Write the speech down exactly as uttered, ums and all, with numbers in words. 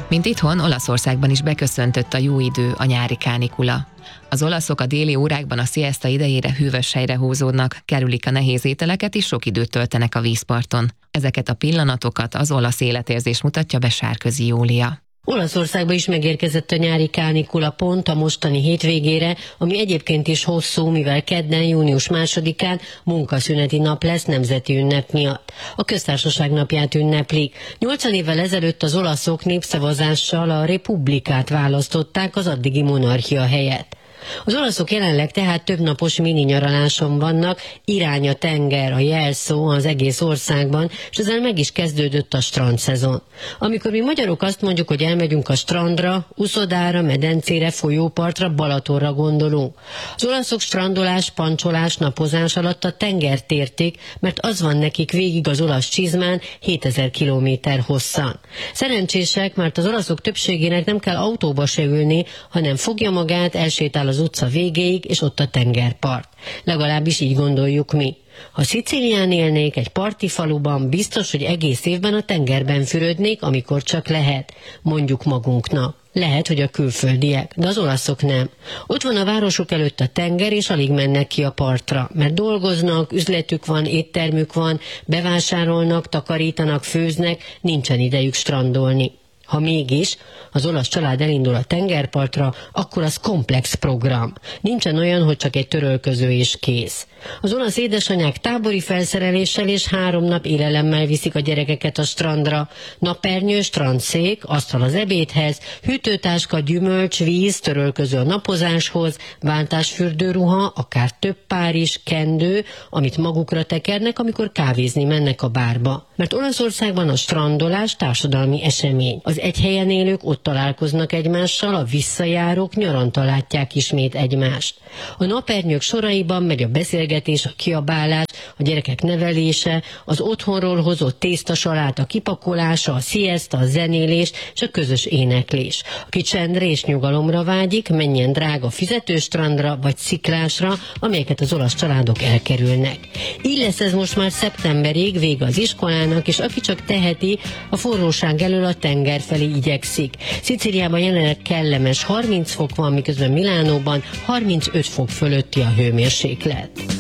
Mint itthon, Olaszországban is beköszöntött a jó idő, a nyári kánikula. Az olaszok a déli órákban a szieszta idejére hűvös helyre húzódnak, kerülik a nehéz ételeket és sok időt töltenek a vízparton. Ezeket a pillanatokat az olasz életérzés mutatja be Sárközi Júlia. Olaszországba is megérkezett a nyári kánikula pont a mostani hétvégére, ami egyébként is hosszú, mivel kedden, június másodikán munkaszüneti nap lesz nemzeti ünnep miatt. A köztársaság napját ünneplik. nyolcvan évvel ezelőtt az olaszok népszavazással a republikát választották az addigi monarchia helyett. Az olaszok jelenleg tehát többnapos mini nyaraláson vannak, irány a tenger, a jelszó az egész országban, és ezzel meg is kezdődött a strandszezon. Amikor mi magyarok azt mondjuk, hogy elmegyünk a strandra, uszodára, medencére, folyópartra, Balatonra gondolunk. Az olaszok strandolás, pancsolás, napozás alatt a tengert érték, mert az van nekik végig az olasz csizmán hétezer kilométer hosszan. Szerencsések, mert az olaszok többségének nem kell autóba se ülni, hanem fogja magát, elsétál az utca végéig, és ott a tengerpart. Legalábbis így gondoljuk mi. Ha Szicílián élnék, egy parti faluban, biztos, hogy egész évben a tengerben fürödnék, amikor csak lehet, mondjuk magunknak. Lehet, hogy a külföldiek, de az olaszok nem. Ott van a városok előtt a tenger, és alig mennek ki a partra, mert dolgoznak, üzletük van, éttermük van, bevásárolnak, takarítanak, főznek, nincsen idejük strandolni. Ha mégis az olasz család elindul a tengerpartra, akkor az komplex program. Nincsen olyan, hogy csak egy törölköző és kész. Az olasz édesanyák tábori felszereléssel és három nap élelemmel viszik a gyerekeket a strandra. Napernyő, strandszék, asztal az ebédhez, hűtőtáska, gyümölcs, víz, törölköző a napozáshoz, vántásfürdőruha, akár több pár is, kendő, amit magukra tekernek, amikor kávézni mennek a bárba. Mert Olaszországban a strandolás társadalmi esemény. Az egy helyen élők ott találkoznak egymással, a visszajárók nyaranta látják ismét egymást. A napernyők soraiban megy a beszélgetés, a kiabálás, a gyerekek nevelése, az otthonról hozott tésztasaláta kipakolása, a szieszta, a zenélés és a közös éneklés. Aki csendre és nyugalomra vágyik, menjen drága fizetőstrandra vagy sziklásra, amelyeket az olasz családok elkerülnek. Így lesz ez most már szeptemberig, vége az iskolának, és aki csak teheti, a forróság elől a tenger felé igyekszik. Szicíliában jelenleg kellemes harminc fok van, miközben Milánóban harmincöt fok fölötti a hőmérséklet.